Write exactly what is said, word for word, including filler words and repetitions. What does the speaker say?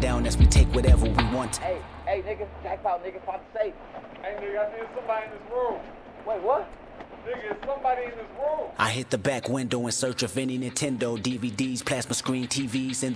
down as we take whatever we want. Hey, hey, nigga, jackpot, nigga, pop the safe. Hey, nigga, I think somebody in this room. Wait, what? Nigga, it's somebody in this room. I hit the back window in search of any Nintendo D V Ds, plasma screen T Vs, and